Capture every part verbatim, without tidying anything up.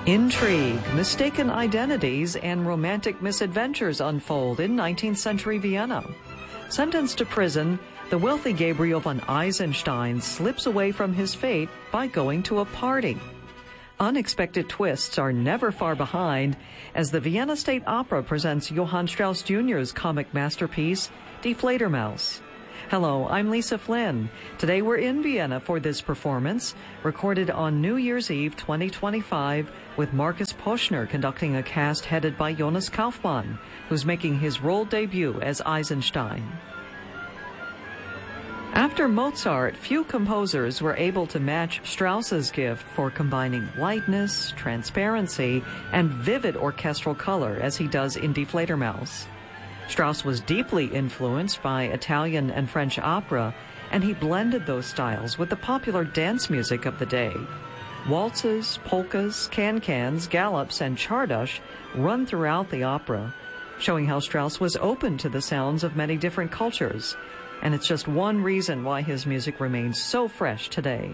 Intrigue, mistaken identities, and romantic misadventures unfold in nineteenth century Vienna. Sentenced to prison, the wealthy Gabriel von Eisenstein slips away from his fate by going to a party. Unexpected twists are never far behind as the Vienna State Opera presents Johann Strauss Junior's comic masterpiece, Die Fledermaus. Hello, I'm Lisa Flynn. Today we're in Vienna for this performance, recorded on New Year's Eve twenty twenty-five, with Markus Poschner conducting a cast headed by Jonas Kaufmann, who's making his role debut as Eisenstein. After Mozart, few composers were able to match Strauss's gift for combining lightness, transparency, and vivid orchestral color as he does in Die Fledermaus. Strauss was deeply influenced by Italian and French opera, and he blended those styles with the popular dance music of the day. Waltzes, polkas, can-cans, gallops, and czardas run throughout the opera, showing how Strauss was open to the sounds of many different cultures. And it's just one reason why his music remains so fresh today.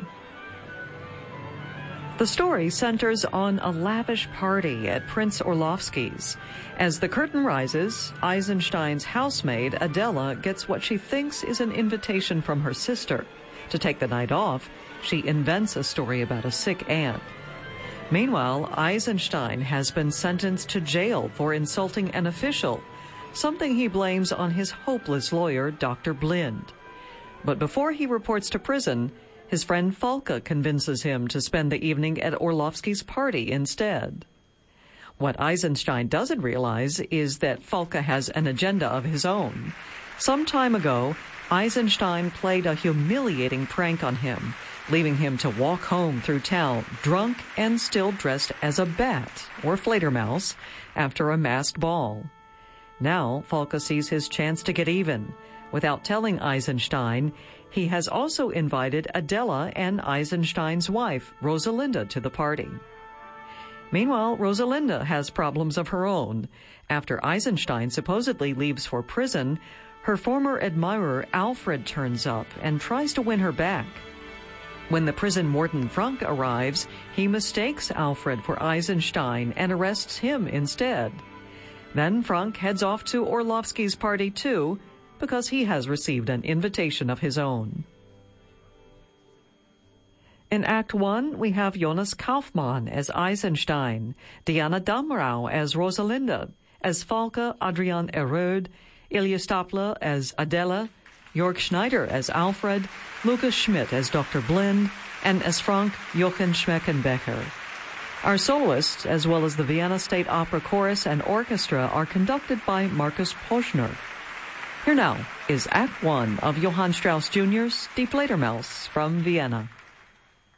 The story centers on a lavish party at Prince Orlovsky's. As the curtain rises, Eisenstein's housemaid, Adela, gets what she thinks is an invitation from her sister. To take the night off, she invents a story about a sick aunt. Meanwhile, Eisenstein has been sentenced to jail for insulting an official, something he blames on his hopeless lawyer, Doctor Blind. But before he reports to prison, his friend Falke convinces him to spend the evening at Orlovsky's party instead. What Eisenstein doesn't realize is that Falke has an agenda of his own. Some time ago, Eisenstein played a humiliating prank on him, leaving him to walk home through town drunk and still dressed as a bat, or Fledermaus, after a masked ball. Now, Falke sees his chance to get even. Without telling Eisenstein, he has also invited Adela and Eisenstein's wife, Rosalinda, to the party. Meanwhile, Rosalinda has problems of her own. After Eisenstein supposedly leaves for prison, her former admirer Alfred turns up and tries to win her back. When the prison warden Frank arrives, he mistakes Alfred for Eisenstein and arrests him instead. Then Frank heads off to Orlovsky's party too, because he has received an invitation of his own. In Act One, we have Jonas Kaufmann as Eisenstein, Diana Damrau as Rosalinda, as Falke, Adrian Eröd, Ilya Stapler as Adela, Jörg Schneider as Alfred, Lukas Schmidt as Doctor Blind, and as Frank, Jochen Schmeckenbecher. Our soloists, as well as the Vienna State Opera Chorus and Orchestra, are conducted by Markus Poschner. Here now is Act One of Johann Strauss Junior's Die Fledermaus from Vienna.